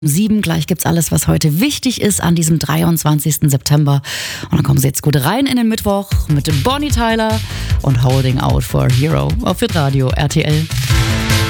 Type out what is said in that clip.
7. Gleich gibt's alles, was heute wichtig ist an diesem 23. September. Und dann kommen Sie jetzt gut rein in den Mittwoch mit Bonnie Tyler und Holding Out for a Hero auf Hitradio RTL.